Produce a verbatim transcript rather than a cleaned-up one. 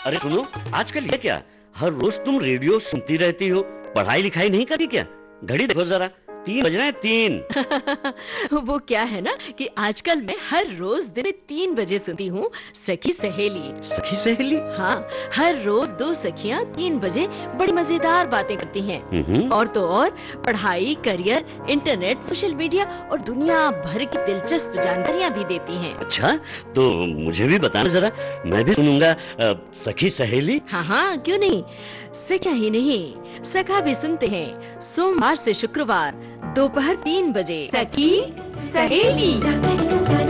अरे सुनो, आजकल ये क्या, हर रोज तुम रेडियो सुनती रहती हो, पढ़ाई लिखाई नहीं करती क्या? घड़ी देखो जरा, तीन बज रहे हैं, तीन। वो क्या है ना कि आजकल मैं हर रोज दिन में तीन बजे सुनती हूँ सखी सहेली। सखी सहेली? हाँ, हर रोज दो सखियाँ तीन बजे बड़ी मजेदार बातें करती हैं। हम्म। और तो और पढ़ाई, करियर, इंटरनेट, सोशल मीडिया और दुनिया भर की दिलचस्प जानकारियाँ भी देती हैं। अच्छा, तो मुझे भी बताना जरा, मैं भी सुनूंगा अ, सखी सहेली। हाँ हाँ, क्यों नहीं। सखा ही नहीं, सखा भी सुनते हैं सोमवार से शुक्रवार दोपहर तीन बजे। सखी सहेली।